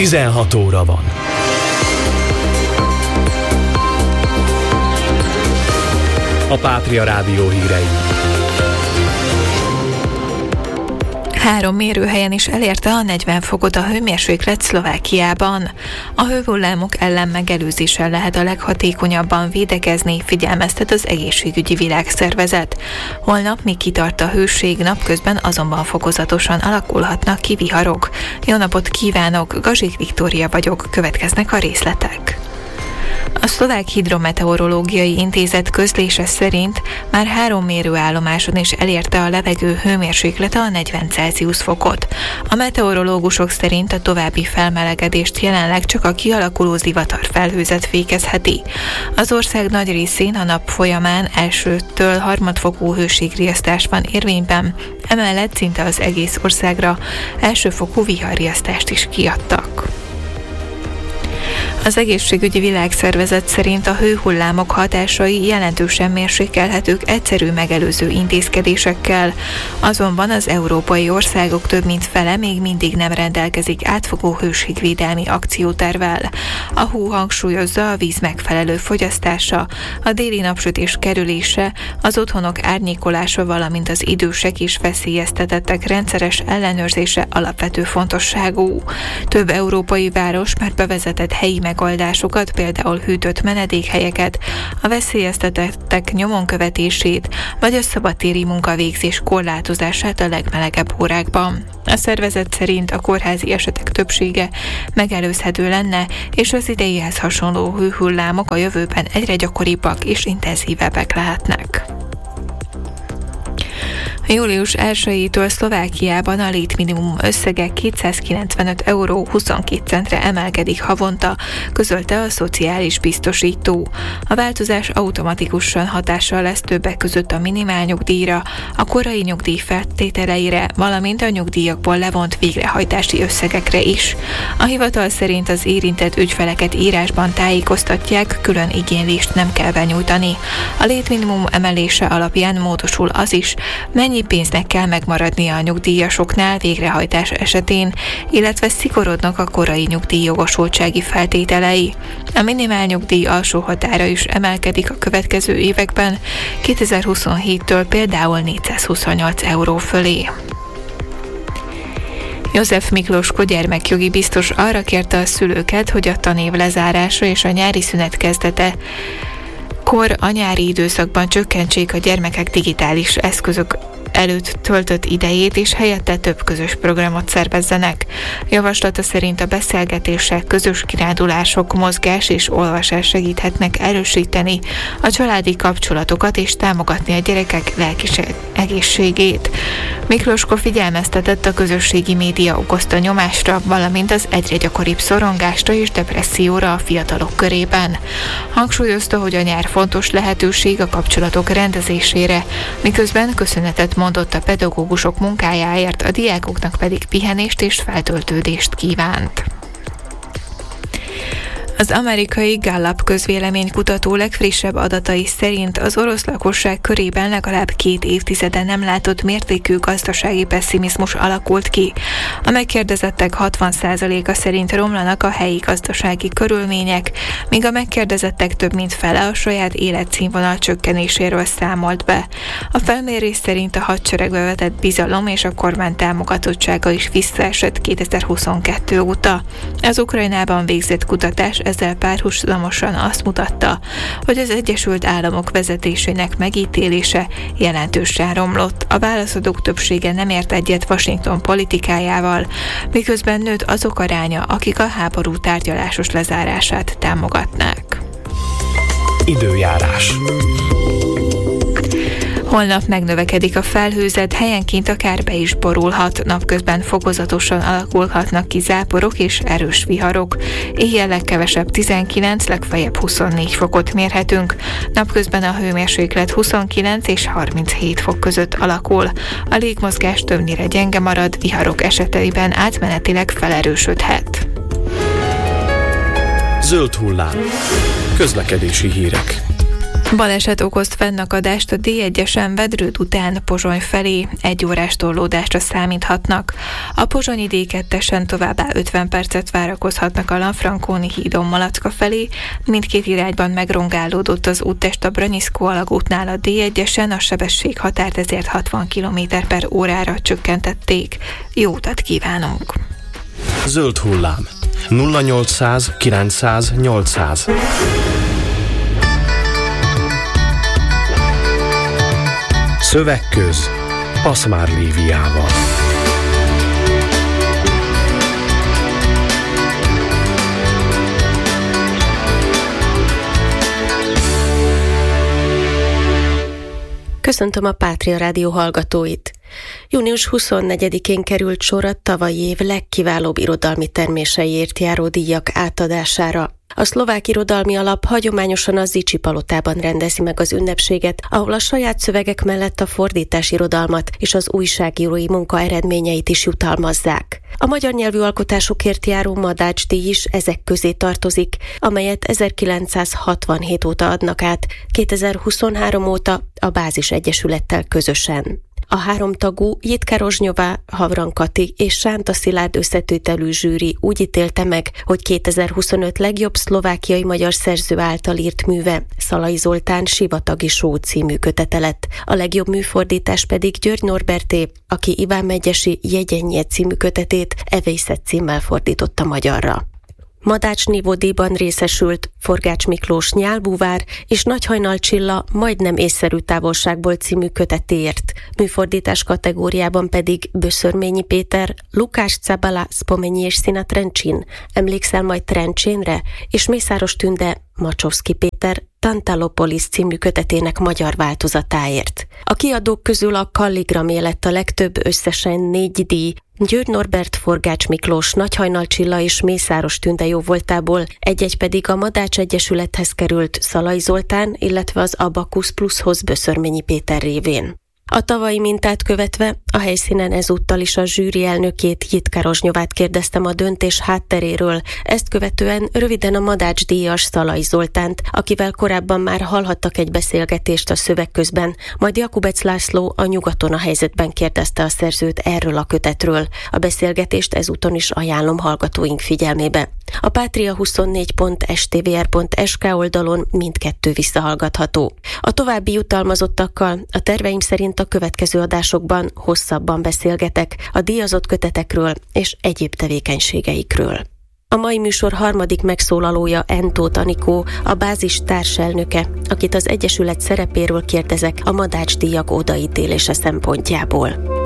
16 óra van. A Pátria Rádió hírei. 3 mérőhelyen is elérte a 40 fokot a hőmérséklet Szlovákiában. A hőhullámok ellen megelőzéssel lehet a leghatékonyabban védekezni, figyelmeztet az Egészségügyi Világszervezet. Holnap még kitart a hőség, napközben azonban fokozatosan alakulhatnak ki viharok. Jó napot kívánok, Gazsik Viktória vagyok, következnek a részletek. A Szlovák Hidrometeorológiai Intézet közlése szerint már 3 mérőállomáson is elérte a levegő hőmérséklete a 40 Celsius fokot. A meteorológusok szerint a további felmelegedést jelenleg csak a kialakuló zivatarfelhőzet fékezheti. Az ország nagy részén a nap folyamán elsőtől harmadfokú hőségriasztás van érvényben, emellett szinte az egész országra elsőfokú viharriasztást is kiadtak. Az Egészségügyi Világszervezet szerint a hőhullámok hatásai jelentősen mérsékelhetők egyszerű megelőző intézkedésekkel, azonban az európai országok több mint fele még mindig nem rendelkezik átfogó hőségvédelmi akciótervvel. A WHO hangsúlyozza a víz megfelelő fogyasztása, a déli napsütés kerülése, az otthonok árnyékolása, valamint az idősek és veszélyeztetettek rendszeres ellenőrzése alapvető fontosságú. Több európai város már bevezetett helyi megoldásokat, például hűtött menedékhelyeket, a veszélyeztetettek nyomon követését, vagy a szabadtéri munkavégzés korlátozását a legmelegebb órákban. A szervezet szerint a kórházi esetek többsége megelőzhető lenne, és az ideihez hasonló hőhullámok a jövőben egyre gyakoribbak és intenzívebbek lehetnek. Július 1-től Szlovákiában a létminimum összege 295 euró 22 centre emelkedik havonta, közölte a szociális biztosító. A változás automatikusan hatással lesz többek között a minimálnyugdíjra, a korai nyugdíj feltételeire, valamint a nyugdíjakból levont végrehajtási összegekre is. A hivatal szerint az érintett ügyfeleket írásban tájékoztatják, külön igénylést nem kell benyújtani. A létminimum emelése alapján módosul az is, mennyi pénznek kell megmaradnia a nyugdíjasoknál végrehajtás esetén, illetve szigorodnak a korai nyugdíjjogosultsági feltételei. A minimálnyugdíj alsó határa is emelkedik a következő években, 2027-től például 428 euró fölé. József Miklóskó gyermekjogi biztos arra kérte a szülőket, hogy a tanév lezárása és a nyári szünet kezdete a nyári időszakban csökkentsék a gyermekek digitális eszközök előtt töltött idejét, és helyette több közös programot szervezzenek. Javaslata szerint a beszélgetések, közös kirándulások, mozgás és olvasás segíthetnek erősíteni a családi kapcsolatokat és támogatni a gyerekek lelki egészségét. Miklóskó figyelmeztetett a közösségi média okozta nyomásra, valamint az egyre gyakoribb szorongásra és depresszióra a fiatalok körében. Hangsúlyozta, hogy a nyár fontos lehetőség a kapcsolatok rendezésére, miközben köszönetet mondott a pedagógusok munkájáért, a diákoknak pedig pihenést és feltöltődést kívánt. Az amerikai Gallup közvéleménykutató legfrissebb adatai szerint az orosz lakosság körében legalább 2 évtizede nem látott mértékű gazdasági pesszimizmus alakult ki. A megkérdezettek 60%-a szerint romlanak a helyi gazdasági körülmények, míg a megkérdezettek több mint fele a saját életszínvonal csökkenéséről számolt be. A felmérés szerint a hadseregbe vetett bizalom és a kormány támogatottsága is visszaesett 2022 óta. Az Ukrajnában végzett kutatás ezzel párhuzamosan azt mutatta, hogy az Egyesült Államok vezetésének megítélése jelentősen romlott. A válaszadók többsége nem ért egyet Washington politikájával, miközben nőtt azok aránya, akik a háború tárgyalásos lezárását támogatnák. Időjárás. Holnap megnövekedik a felhőzet, helyenként akár be is borulhat, napközben fokozatosan alakulhatnak ki záporok és erős viharok. Éjjel legkevesebb 19, legfeljebb 24 fokot mérhetünk, napközben a hőmérséklet 29 és 37 fok között alakul. A légmozgás többnyire gyenge marad, viharok esetében átmenetileg felerősödhet. Zöld hullám. Közlekedési hírek. Baleset okozt fennakadást a D1-esen Vedrőd után Pozsony felé, 1 órás torlódásra számíthatnak. A pozsonyi D2-esen továbbá 50 percet várakozhatnak a Lanfranconi hídon Malacka felé, mindkét irányban megrongálódott az úttest a Braniszkó alagútnál a D1-esen, a sebességhatárt ezért 60 km/órára csökkentették. Jó utat kívánunk! Zöld hullám. 0800 900 800. Szövegköz Paszmár Líviával. Köszöntöm a Pátria Rádió hallgatóit! Június 24-én került sor a tavalyi év legkiválóbb irodalmi terméseiért járó díjak átadására. A Szlovák Irodalmi Alap hagyományosan a Zichy Palotában rendezi meg az ünnepséget, ahol a saját szövegek mellett a fordításirodalmat és az újságírói munka eredményeit is jutalmazzák. A magyar nyelvű alkotásokért járó Madács-díj is ezek közé tartozik, amelyet 1967 óta adnak át, 2023 óta a Bázis Egyesülettel közösen. A 3 tagú Jitka Rozsnyová, Havran Kati és Sánta Szilárd összetételű zsűri úgy ítélte meg, hogy 2025 legjobb szlovákiai magyar szerző által írt műve Szalai Zoltán Sivatagi só című kötete lett. A legjobb műfordítás pedig György Norberté, aki Iván Megyesi Jegyenye című kötetét Evészet címmel fordította magyarra. Madács Nívódíjban részesült Forgács Miklós Nyálbúvár és Nagyhajnal Csilla Majdnem észszerű távolságból című kötetéért. Műfordítás kategóriában pedig Böszörményi Péter Lukács Cabala Spomenieš si na Trencsin, Emlékszel majd Trencsénre, és Mészáros Tünde Macsovszki Péter Tantalopolis című kötetének magyar változatáért. A kiadók közül a Kalligramé lett a legtöbb, összesen 4 díj, György Norbert, Forgács Miklós, Nagyhajnal Csilla és Mészáros Tünde jóvoltából, egy-egy pedig a Madács Egyesülethez került Szalai Zoltán, illetve az Abacus Plushoz Böszörményi Péter révén. A tavalyi mintát követve a helyszínen ezúttal is a zsűri elnökét, Jitka Rozsnyovát kérdeztem a döntés hátteréről, ezt követően röviden a Madács-díjas Szalai Zoltánt, akivel korábban már hallhattak egy beszélgetést a szövegközben, majd Jakubec László a Nyugaton a helyzetben kérdezte a szerzőt erről a kötetről. A beszélgetést ezúton is ajánlom hallgatóink figyelmébe. A patria24.stvr.sk oldalon mindkettő visszahallgatható. A további jutalmazottakkal a terveim szerint a következő adásokban hosszabban beszélgetek a díjazott kötetekről és egyéb tevékenységeikről. A mai műsor harmadik megszólalója Entóth Anikó, a Bázis társelnöke, akit az Egyesület szerepéről kérdezek a Madács-díjak odaítélése szempontjából.